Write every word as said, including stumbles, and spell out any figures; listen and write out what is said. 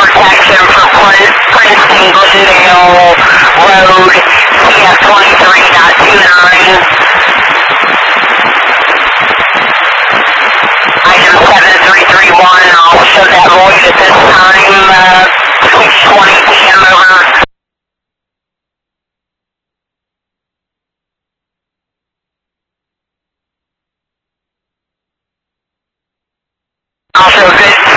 protection for Prin- Princeton Glendale Road, C F twenty-three point two nine. Item seven three three one, I'll show that void at this time, uh, six twenty p m over. Also good